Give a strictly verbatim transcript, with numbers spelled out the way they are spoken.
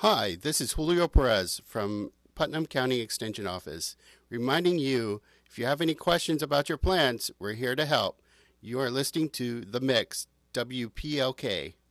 Hi, this is Julio Perez from Putnam County Extension Office, reminding you if you have any questions about your plans, we're here to help. You are listening to The Mix, W P L K.